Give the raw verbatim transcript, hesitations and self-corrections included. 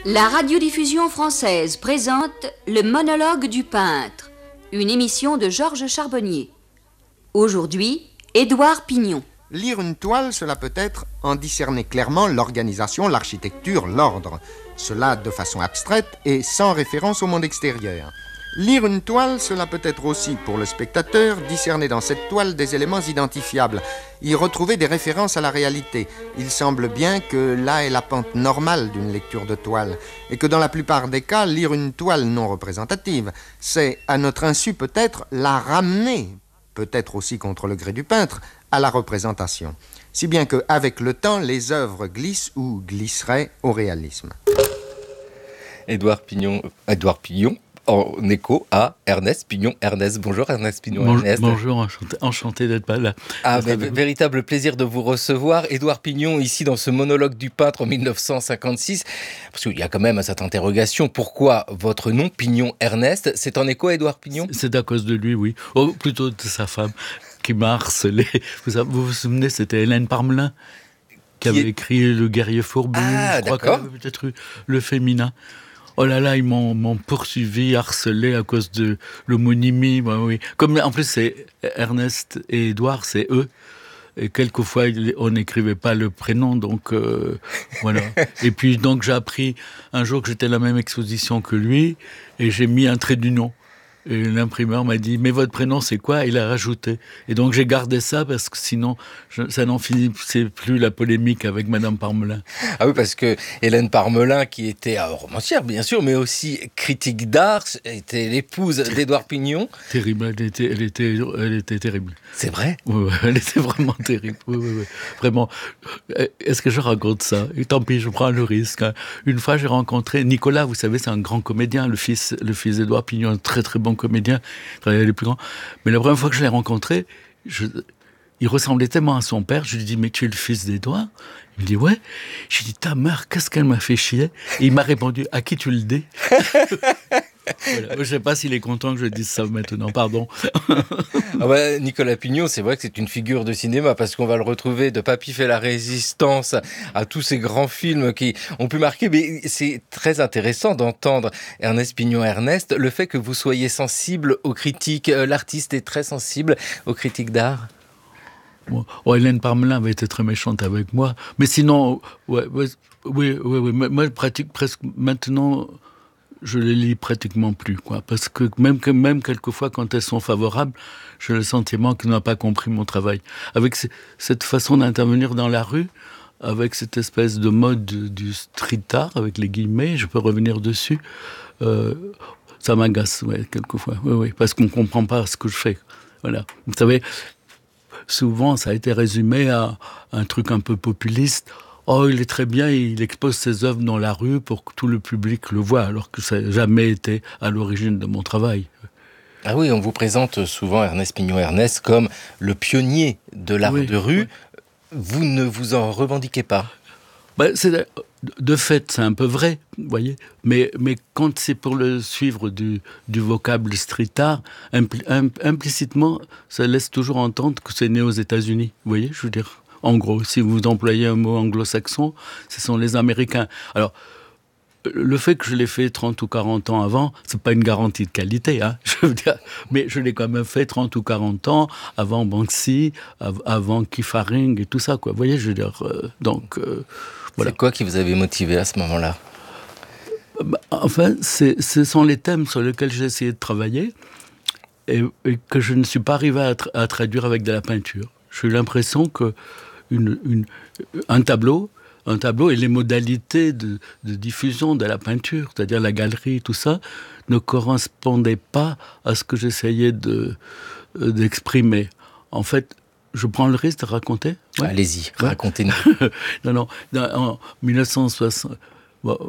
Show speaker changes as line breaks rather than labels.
La radiodiffusion française présente Le monologue du peintre, une émission de Georges Charbonnier. Aujourd'hui, Édouard Pignon.
Lire une toile, cela peut être en discerner clairement l'organisation, l'architecture, l'ordre. Cela de façon abstraite et sans référence au monde extérieur. Lire une toile, cela peut être aussi, pour le spectateur, discerner dans cette toile des éléments identifiables, y retrouver des références à la réalité. Il semble bien que là est la pente normale d'une lecture de toile, et que dans la plupart des cas, lire une toile non représentative, c'est, à notre insu peut-être, la ramener, peut-être aussi contre le gré du peintre, à la représentation. Si bien qu'avec le temps, les œuvres glissent ou glisseraient au réalisme.
Édouard Pignon, Édouard Pignon, en écho à Ernest Pignon. Ernest, bonjour Ernest Pignon.
Bon,
Ernest.
Bonjour, enchanté, enchanté d'être pas là.
Ah, mais, véritable plaisir de vous recevoir. Édouard Pignon, ici dans ce monologue du peintre en dix-neuf cent cinquante-six, parce qu'il y a quand même cette interrogation, pourquoi votre nom, Pignon Ernest, c'est en écho à Édouard Pignon ?
C'est à cause de lui, oui. Oh, plutôt de sa femme, qui m'a harcelé. Vous vous, vous souvenez, c'était Hélène Parmelin qui, qui avait est... écrit Le guerrier fourbu.
Ah,
je crois
d'accord.
qu'elle avait peut-être eu Le féminin. Oh là là, ils m'ont, m'ont poursuivi, harcelé à cause de l'homonymie. Bah oui. Comme en plus c'est Ernest et Édouard, c'est eux. Et quelquefois on n'écrivait pas le prénom, donc euh, voilà. Et puis donc j'ai appris un jour que j'étais à la même exposition que lui, et j'ai mis un trait d'union. Et l'imprimeur m'a dit « Mais votre prénom, c'est quoi ?» Il a rajouté. Et donc, j'ai gardé ça parce que sinon, je, ça n'en finissait plus la polémique avec Madame Parmelin.
Ah oui, parce que Hélène Parmelin, qui était euh, romancière, bien sûr, mais aussi critique d'art, était l'épouse d'Édouard Pignon.
Terrible, elle était, elle était, elle était terrible.
C'est vrai ?
Oui, ouais, elle était vraiment terrible. Oui, oui, oui. Vraiment. Est-ce que je raconte ça ? Et tant pis, je prends le risque. Une fois, j'ai rencontré Nicolas, vous savez, c'est un grand comédien, le fils, le fils d'Édouard Pignon, un très très bon comédien, les plus grands. Mais la première fois que je l'ai rencontré, je, il ressemblait tellement à son père. Je lui dis, mais tu es le fils d'Édouard ? Il me dit, ouais. J'ai dit, ta mère, qu'est-ce qu'elle m'a fait chier ? Et il m'a répondu, à qui tu le dis ? Voilà. Je ne sais pas s'il est content que je dise ça maintenant, pardon.
Ah bah, Nicolas Pignon, c'est vrai que c'est une figure de cinéma, parce qu'on va le retrouver de Papy fait la résistance à tous ces grands films qui ont pu marquer. Mais c'est très intéressant d'entendre, Ernest Pignon Ernest, le fait que vous soyez sensible aux critiques. L'artiste est très sensible aux critiques d'art.
Bon. Oh, Hélène Parmelin avait été très méchante avec moi. Mais sinon, ouais, ouais, oui, oui, oui. Moi, je pratique presque maintenant... Je les lis pratiquement plus, quoi, parce que même, que même quelquefois, quand elles sont favorables, j'ai le sentiment qu'elles n'ont pas compris mon travail. Avec c- cette façon d'intervenir dans la rue, avec cette espèce de mode du, du street art, avec les guillemets, je peux revenir dessus, euh, ça m'agace, ouais, quelquefois, oui, oui, parce qu'on ne comprend pas ce que je fais. Voilà. Vous savez, souvent, ça a été résumé à un truc un peu populiste. Oh, il est très bien, il expose ses œuvres dans la rue pour que tout le public le voit, alors que ça n'a jamais été à l'origine de mon travail.
Ah oui, on vous présente souvent Ernest Pignon Ernest comme le pionnier de l'art oui, de rue. Oui. Vous ne vous en revendiquez pas ?
Ben, c'est, de fait, c'est un peu vrai, vous voyez. Mais, mais quand c'est pour le suivre du, du vocable street art, impli, implicitement, ça laisse toujours entendre que c'est né aux États-Unis, vous voyez, je veux dire. En gros, si vous employez un mot anglo-saxon, ce sont les Américains. Alors, le fait que je l'ai fait trente ou quarante ans avant, c'est pas une garantie de qualité, hein, je veux dire, mais je l'ai quand même fait trente ou quarante ans avant Banksy, avant Keith Haring et tout ça, quoi. Vous voyez, je veux dire, euh, donc, euh, voilà.
C'est quoi qui vous avait motivé à ce moment-là ?
Enfin, c'est, ce sont les thèmes sur lesquels j'ai essayé de travailler et, et que je ne suis pas arrivé à, tra- à traduire avec de la peinture. J'ai eu l'impression que Une, une, un tableau, un tableau et les modalités de, de diffusion de la peinture, c'est-à-dire la galerie, tout ça, ne correspondaient pas à ce que j'essayais de, d'exprimer. En fait, je prends le risque de raconter.
Ouais. Allez-y,
ouais.
racontez-nous.
non, non, en dix-neuf cent soixante, bon,